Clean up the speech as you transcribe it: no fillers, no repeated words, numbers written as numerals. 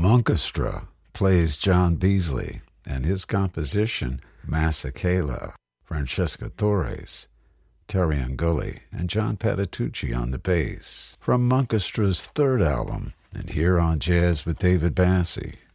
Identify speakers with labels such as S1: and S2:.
S1: Monkestra plays John Beasley, and his composition, Masekela, Francesco Torres, Terry Anguli, and John Patitucci on the bass. From Monkestra's third album, and here on Jazz with David Bassie,